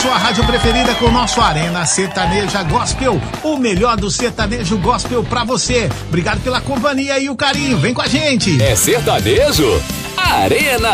sua rádio preferida com o nosso Arena Sertaneja Gospel, o melhor do sertanejo gospel pra você. Obrigado pela companhia e o carinho, vem com a gente. É sertanejo? Arena